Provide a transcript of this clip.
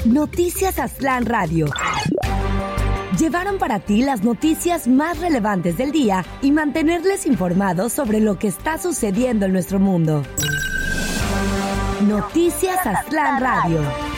Noticias Aztlán Radio. Llevaron para ti las noticias más relevantes del día y mantenerles informados sobre lo que está sucediendo en nuestro mundo. Noticias Aztlán Radio.